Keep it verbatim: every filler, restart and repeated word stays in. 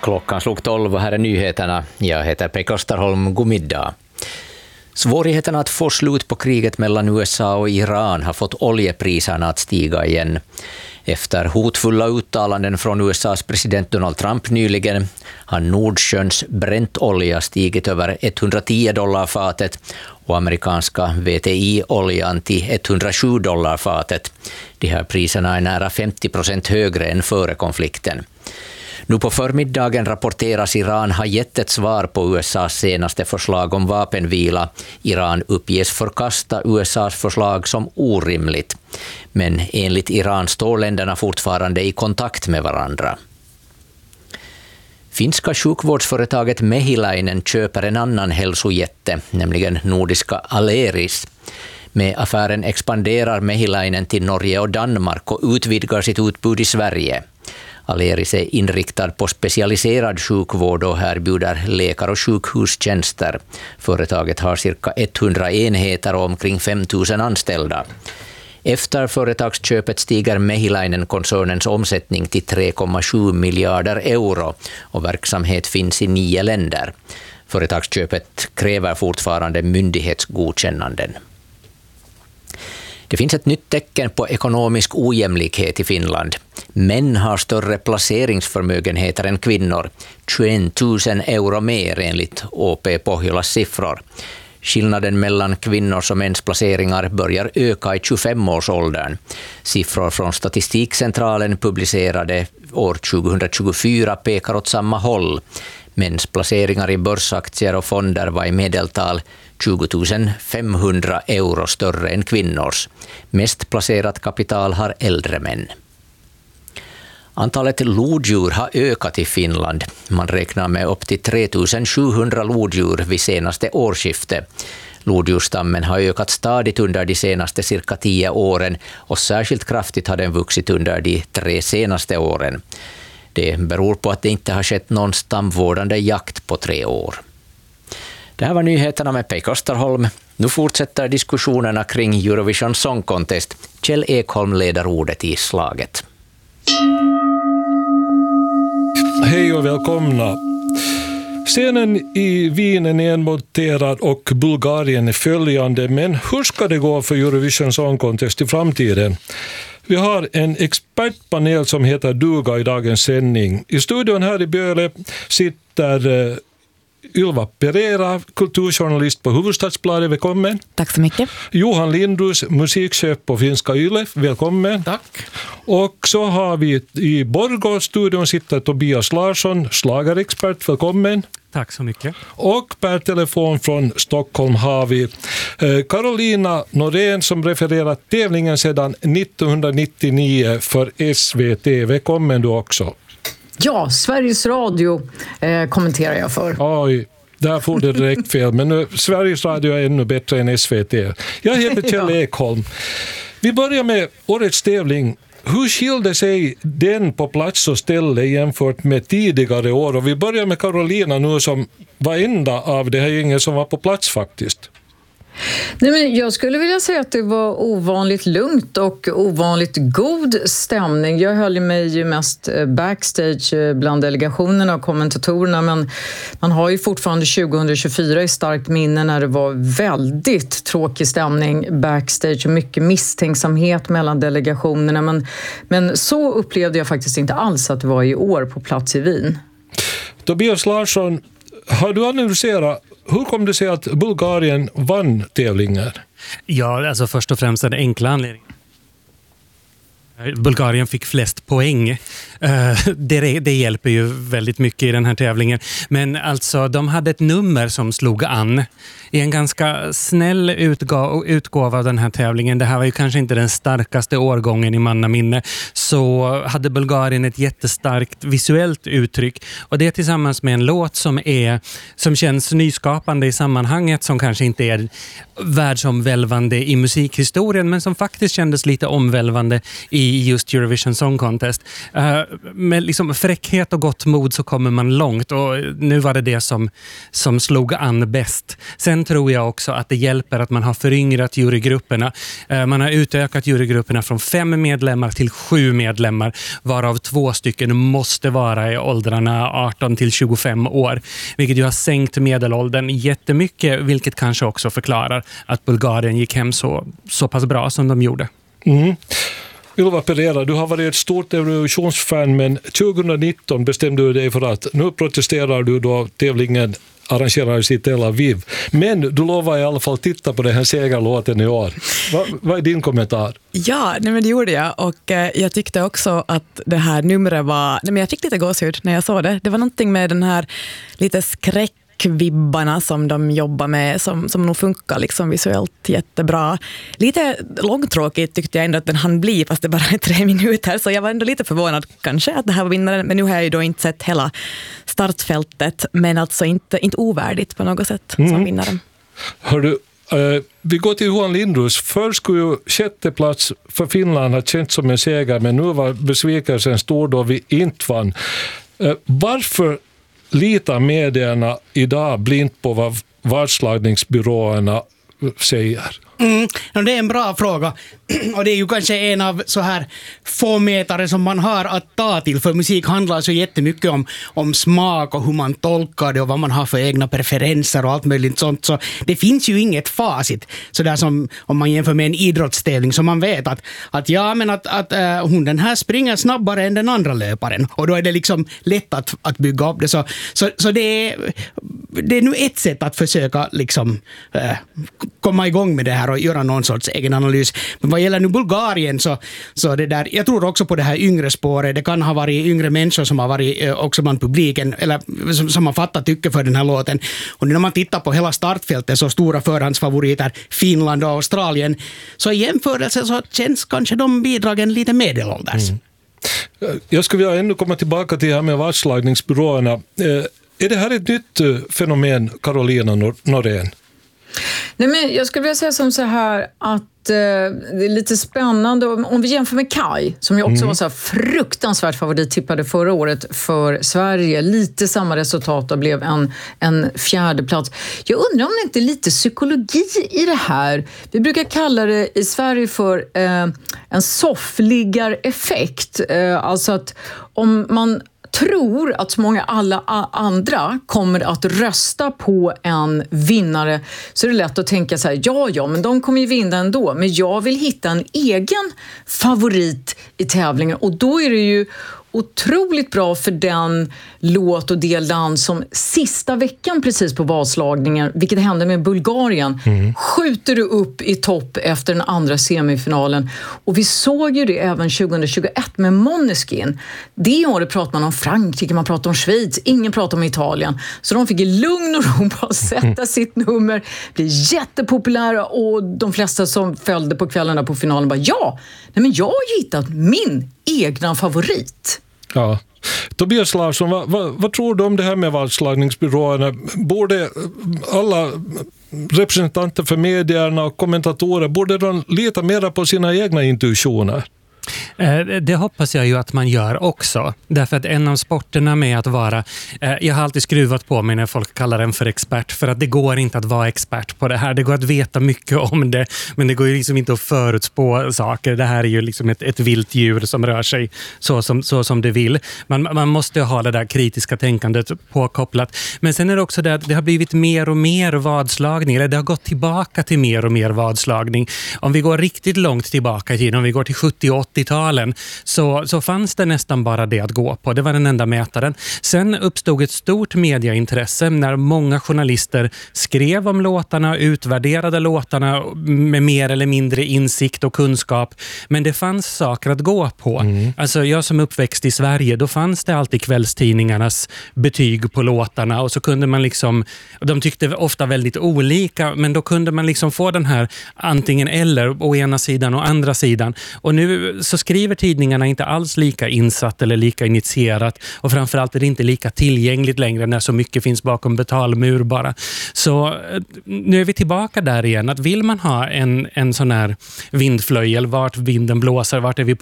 Klockan slog tolv och här är nyheterna. Jag heter Pekka Starholm. God middag. Svårigheterna att få slut på kriget mellan U S A och Iran har fått oljepriserna att stiga igen. Efter hotfulla uttalanden från U S A:s president Donald Trump nyligen har Nordsjöns bräntolja stigit över etthundratio dollar fatet och amerikanska V T I-oljan till etthundrasju dollar fatet. De här priserna är nära femtio procent högre än före konflikten. Nu på förmiddagen rapporteras Iran ha gett ett svar på U S A:s senaste förslag om vapenvila. Iran uppges förkasta U S A:s förslag som orimligt. Men enligt Iran står länderna fortfarande i kontakt med varandra. Finska sjukvårdsföretaget Mehiläinen köper en annan hälsojätte, nämligen nordiska Aleris. Med affären expanderar Mehiläinen till Norge och Danmark och utvidgar sitt utbud i Sverige. Aleris är inriktad på specialiserad sjukvård och erbjuder läkar- och sjukhustjänster. Företaget har cirka hundra enheter och omkring fem tusen anställda. Efter företagsköpet stiger Mehiläinen-koncernens omsättning till tre komma sju miljarder euro och verksamhet finns i nio länder. Företagsköpet kräver fortfarande myndighetsgodkännanden. Det finns ett nytt tecken på ekonomisk ojämlikhet i Finland. Män har större placeringsförmögenheter än kvinnor, tjugoett tusen euro mer enligt Å P Pohjolas siffror. Skillnaden mellan kvinnors och mäns placeringar börjar öka i tjugofemårsåldern. Siffror från Statistikcentralen publicerade år tjugohundratjugofyra pekar åt samma håll. Mäns placeringar i börsaktier och fonder var i medeltal tjugo tusen femhundra euro större än kvinnors. Mest placerat kapital har äldre män. Antalet lodjur har ökat i Finland. Man räknar med upp till tre tusen sjuhundra lodjur vid senaste årsskifte. Lodjurstammen har ökat stadigt under de senaste cirka tio åren och särskilt kraftigt har den vuxit under de tre senaste åren. Det beror på att det inte har skett någon stamvårdande jakt på tre år. Det här var nyheterna med Pekka Starholm. Nu fortsätter diskussionerna kring Eurovision Song Contest. Kjell Ekholm leder ordet i slaget. Hej och välkomna. Scenen i Wien är nedmonterad och Bulgarien är följande, men hur ska det gå för Eurovision Song Contest i framtiden? Vi har en expertpanel som heter duga i dagens sändning. I studion här i Böle sitter uh, Ylva Pereira, kulturjournalist på Hufvudstadsbladet, välkommen. Tack så mycket. Johan Lindros, musikchef på Finska Yle, välkommen. Tack. Och så har vi i Borgå-studion sitter Tobias Larsson, slagerexpert, välkommen. Tack så mycket. Och per telefon från Stockholm har vi eh, Carolina Norén som refererar tävlingen sedan nittonhundranittionio för S V T. Välkommen du också. Ja, Sveriges Radio eh, kommenterar jag för. Oj, där får det direkt fel. Men nu, Sveriges Radio är ännu bättre än S V T. Jag heter Kjell ja. Ekholm. Vi börjar med årets tävling. Hur skilde sig den på plats och ställe jämfört med tidigare år? Och vi börjar med Carolina nu som var enda av det här gänget som var på plats faktiskt. Nej, men jag skulle vilja säga att det var ovanligt lugnt och ovanligt god stämning. Jag höll mig ju mest backstage bland delegationerna och kommentatorerna, men man har ju fortfarande tjugohundratjugofyra i starkt minne när det var väldigt tråkig stämning backstage och mycket misstänksamhet mellan delegationerna. Men, men så upplevde jag faktiskt inte alls att det var i år på plats i Wien. Tobias Larsson, har du analyserat hur kom det sig att Bulgarien vann tävlingar? Ja, alltså först och främst den enkla anledningen. Bulgarien fick flest poäng. Det, det hjälper ju väldigt mycket i den här tävlingen. Men alltså, de hade ett nummer som slog an. I en ganska snäll utgåva, utgåva av den här tävlingen, det här var ju kanske inte den starkaste årgången i mannaminne, så hade Bulgarien ett jättestarkt visuellt uttryck. Och det tillsammans med en låt som, är, som känns nyskapande i sammanhanget, som kanske inte är världsomvälvande i musikhistorien, men som faktiskt kändes lite omvälvande i i just Eurovision Song Contest. Uh, med liksom fräckhet och gott mod så kommer man långt, och nu var det det som, som slog an bäst. Sen tror jag också att det hjälper att man har föryngrat jurygrupperna. Uh, man har utökat jurygrupperna från fem medlemmar till sju medlemmar, varav två stycken måste vara i åldrarna arton till tjugofem år, vilket ju har sänkt medelåldern jättemycket, vilket kanske också förklarar att Bulgarien gick hem så, så pass bra som de gjorde. Mm. Ylva Pereira, du har varit ett stort Eurovisionsfan, men tjugonitton bestämde du dig för att nu protesterar du då tävlingen arrangerades i Tel Aviv. Men du lovar i alla fall titta på den här segerlåten i år. Va, vad är din kommentar? Ja, nej men det gjorde jag, och eh, jag tyckte också att det här numret var, nej men jag fick lite gåshud när jag såg det. Det var någonting med den här lite skräck vibbarna som de jobbar med som, som nog funkar liksom visuellt jättebra. Lite långtråkigt tyckte jag ändå att den hann bli, fast det bara är tre minuter, så jag var ändå lite förvånad kanske att det här var vinnaren, men nu har jag ju då inte sett hela startfältet, men alltså inte, inte ovärdigt på något sätt mm. som vinnaren. Hör du, eh, vi går till Johan Lindros. Först skulle ju sjätte plats för Finland ha känts som en seger, men nu var besvikelsen stor då vi inte vann. Eh, varför litar medierna idag blint på vad världslagningsbyråerna säger? Mm, det är en bra fråga, och det är ju kanske en av så här få mätare som man har att ta till, för musik handlar så jättemycket om, om smak och hur man tolkar det och vad man har för egna preferenser och allt möjligt sånt, så det finns ju inget facit så där som om man jämför med en idrottstävling, som man vet att, att ja men att, att äh, hon den här springer snabbare än den andra löparen, och då är det liksom lätt att, att bygga upp det, så, så, så det är det är nu ett sätt att försöka liksom äh, komma igång med det här och göra någon sorts egen analys. Men vad gäller nu Bulgarien så, så det där, jag tror också på det här yngre spåret. Det kan ha varit yngre människor som har varit eh, också bland publiken, eller som, som har fattat tycke för den här låten. Och när man tittar på hela startfältet, så stora förhandsfavoriter, Finland och Australien, så i jämförelse så känns kanske de bidragen lite medelålders. Mm. Jag skulle vilja ännu komma tillbaka till det här med världslagningsbyråerna. Eh, är det här ett nytt fenomen, Carolina Norén? Nej, men jag skulle vilja säga som så här att eh, det är lite spännande om, om vi jämför med Kai, som ju också mm. var så här fruktansvärt favorittippade förra året för Sverige. Lite samma resultat och blev en, en fjärde plats. Jag undrar om det inte är lite psykologi i det här. Vi brukar kalla det i Sverige för eh, en soffliggareffekt. Eh, alltså att om man tror att så många alla andra kommer att rösta på en vinnare, så är det lätt att tänka så här, ja, ja, men de kommer ju vinna ändå. Men jag vill hitta en egen favorit i tävlingen, och då är det ju otroligt bra för den låt och det land som sista veckan precis på valslagningen, vilket hände med Bulgarien, mm. skjuter du upp i topp efter den andra semifinalen. Och vi såg ju det även tjugohundratjugoett med Måneskin. Det året pratar man om Frankrike, man pratar om Schweiz, ingen pratar om Italien. Så de fick i lugn och ro bara sätta mm. sitt nummer, bli jättepopulära, och de flesta som följde på kvällarna på finalen bara, ja, nej men jag har hittat min egna favorit. Ja. Tobias Larsson, vad, vad, vad tror du om det här med världslagningsbyråerna? Borde alla representanter för medierna och kommentatorer, borde de lita mer på sina egna intuitioner? Det hoppas jag ju att man gör också. Därför att en av sporterna med att vara... Jag har alltid skruvat på mig när folk kallar den för expert. För att det går inte att vara expert på det här. Det går att veta mycket om det. Men det går ju liksom inte att förutspå saker. Det här är ju liksom ett, ett vilt djur som rör sig så som, så som det vill. Man, man måste ha det där kritiska tänkandet påkopplat. Men sen är det också det att det har blivit mer och mer vadslagning. Eller det har gått tillbaka till mer och mer vadslagning. Om vi går riktigt långt tillbaka i tiden, om vi går till sjuttio- och åttio-talen, så, så fanns det nästan bara det att gå på. Det var den enda mätaren. Sen uppstod ett stort mediaintresse när många journalister skrev om låtarna, utvärderade låtarna med mer eller mindre insikt och kunskap. Men det fanns saker att gå på. Mm. Alltså jag som uppväxt i Sverige, då fanns det alltid kvällstidningarnas betyg på låtarna, och så kunde man liksom, de tyckte ofta väldigt olika, men då kunde man liksom få den här antingen eller, å ena sidan och andra sidan. Och nu så skriver tidningarna inte alls lika insatt eller lika initierat, och framförallt är det inte lika tillgängligt längre när så mycket finns bakom betalmur bara. Så nu är vi tillbaka där igen, att vill man ha en, en sån här vindflöjel, vart vinden blåser, vart är vi på